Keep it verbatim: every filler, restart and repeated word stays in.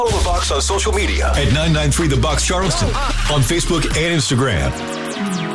Follow The Box on social media at nine nine three The Box Charleston on Facebook and Instagram.